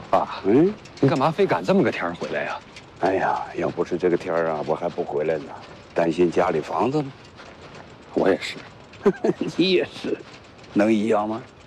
爸，你干嘛非赶这么个天儿回来呀？ 哎呀，要不是这个天儿啊，我还不回来呢，担心家里房子呢。 我也是， 你也是，能一样吗？